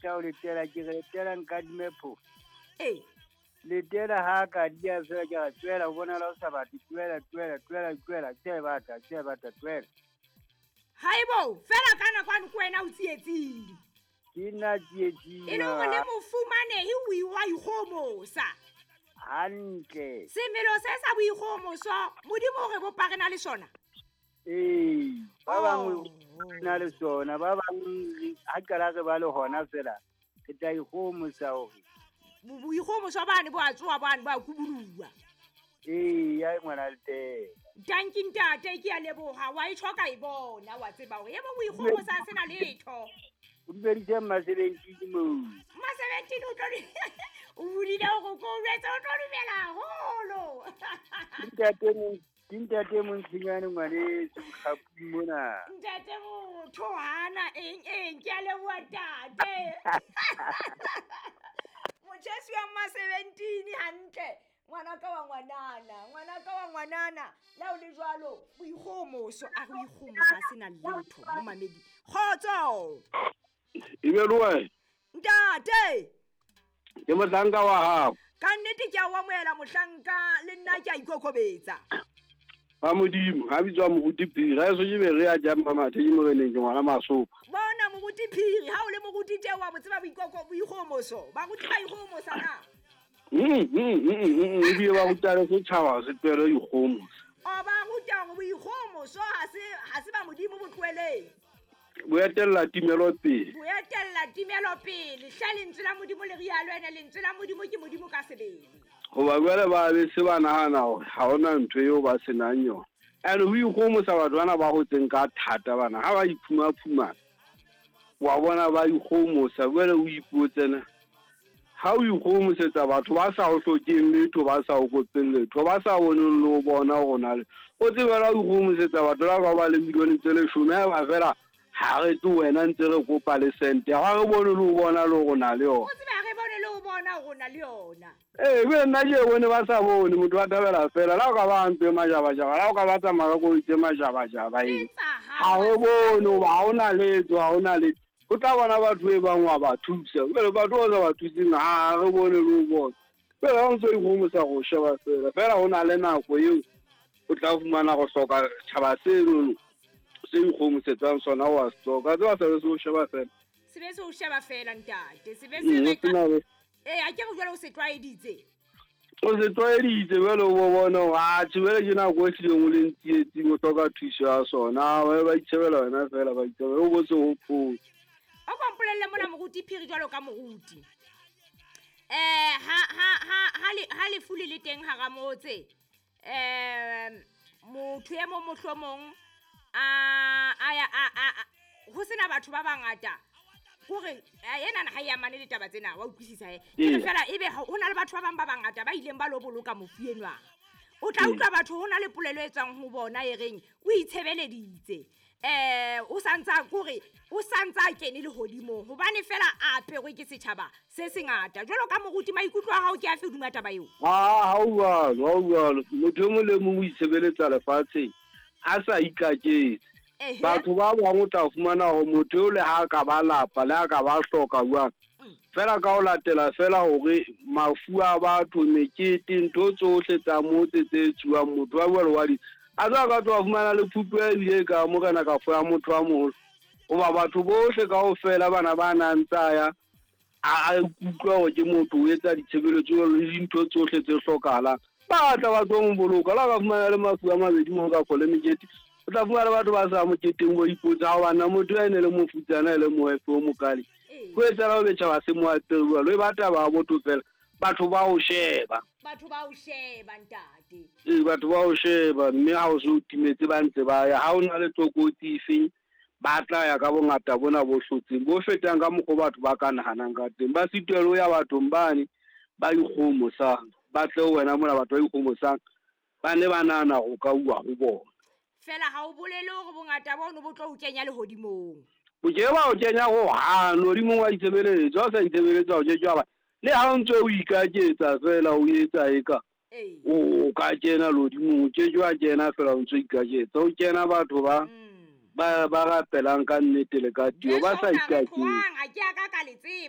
qeta o letela ke re letela nkadime pho Ee. letela ha ka dia fela ke a tswela o bona la o sa batho tswela tse bata tswela Haibo fela kana kwani kwena o tsietsile ke nna tsietsing e le go le mofumanehi o iwa ikgomosa hantle semelo se sa boikgomoso modimo re bopa rena le sona ba bangwe na le sona ba bangwe ha qala re ba le hona fela ke tla ikgomosa hore boikgomoso bane bo a tsoa bane ba kuburua ya ngwana lte Dankin tate ke a leboga wa itshoka e bona wa tseba hore yebo boikgomosa sena letho o dibeditse ma-17 moo ma-17 o tlo o budile go ko betsa o tlo dumela holo Dintate Montsinyane ngwaneso bokgapung mona. Ntate motho hana eng ke a leboha tate. Motjhesi wa ma-17 hantle. Ngwanaka wa ngwanana. La o le jwalo boikgomoso a re boikgomoso a sena letho mo mamedi. Khotso. Ibeluwe. Ntate. Ke motlanka wa hao. Ka nnete ke a wa moela mohlanka le nna ke a ikokobetsa. Ba modimo ha bitswa moruti phiri ha eso jebe re a jamba mathe ke moreneng ke ngwana masopa bona moruti phiri ha o le moruti te wa botseba boikgomoso ba ruti ba ikgomosa na e ba rutale se tshaba se twele ikgomosa o ba ruta go boikgomoso ha se ba modimo bo tloeleng boetella timelo pele hlalentse la modimo le rialo ene lentse la modimo ke modimo ka sebele go ba bjale ba be se ba nagana gore ga ona ntho eo ba senang yona ande go ikgomosa batho bana ba go tseng ka thata bana ga ba iphuma-phumana wa bona ba ikgomosa bjale o ipotsena ga o ikgomosetsa batho ba sa go tlhokeng letho ba sa go kopeng letho ba sa boneng le go bona gona le o tsebela o ikgomosetsa batho la ba le milione tse lesome ba fela ga re tse wena ntse re kopa le sente ga re bone le go bona le go na le yona be nna ke bone ba sa bone motho ba tabela fela la o ka ba mpe majabajaba la o ka ba tsamaya ko itse majabajaba eng ga o bone oba ga o na letso ga o na letso o tla bona batho e bangwe wa ba thusa pele batho o sa ba thuseng ga re bone le o bone pele ga ntse o ikgomosa go sheba fela go na le nako eo o tla fumana go hloka tšhaba seno se ikgomosetsang sona wa stoka tse ba sa be se o sheba fela sebe se o sheba fela ntate sebe se reka a ke go jwale o se tlwaeditse bjale o bo bona a tshebele ke nako e tlileng o le ntsietsing o hloka thuso ya sona ba itshebela wena fela ba itshebela o bo se hophotse o kompolelle mona moruti phiri jwalo ka moruti ha le fuli le teng ha ramotse motho ya mo mohlomong ho sena batho ba bangata gore yena ha ya mane le taba tsena wa utlwisisa e fela ebe hona le batho ba bang ba bangata ba ileng ba lo boloka mofienwa o tla utlwa batho hona le polelo e tsang ho bona e reng o itshebeleditse o santsa kene le hodimo hobane fela aperwe ke setjhaba se sengata jwalo ka moruti maikutlo a hao ke a feduma taba eo ha o balo motho mo le mo o itshebeletsa lefatsheng a sa ikaketse batho ba bangwe o tla fumana gore motho o le ha ka ba lapa le ha ka ba hloka buang fela ka o latela fela gore mafu a batho mekete ntho tsohle tsa motse tse tsuwang motho wa bualo wa di a tsa ka tloa fumana le phupu e bile ka mo kana ka foya motho wa moholo goba batho bohle ka go fela bana ba nang tsaya a kutlwa gore ke motho o etsa ditshebeletso le dintho tsohle tse hlokahalang ba tla ba tlo mo boloka la ka fumana le mafu a mabedi mo ka kgole mekete o tla fumana batho ba sa moketeng bo ipotsa ga bana motho ya ene le mofutsana le moefe o mokale go etsela o betšha ba se mo aperuwa le ba taba botho fela batho ba o sheba ntate batho ba o sheba mme ga o se o timetse ba ntse ba ya ga o na le tlokotsi efeng ba tla ya ka bongata bona bo hlotseng bo fetang ka mokgwa batho ba ka naganang ka teng ba sitwele o ya bathong bane ba ikgomosang ba tle wena mola batho ba ikgomosang ba ne ba nana go ka ua go bona fela ha o bolele gore bongata bona bo tlo o kenya le hodimong bo ke ba o kenya go hano di mongwe a itshebeletsa o sa itshebeletsa o tšetšwa ba le ha o ntse o ikaketsa fela o etsa eka o ka kena lodimong o tšetšwa kena fela o ntse o ikaketsa o kena batho ba rapelang ka nnete le ka tio ba sa ikaketsa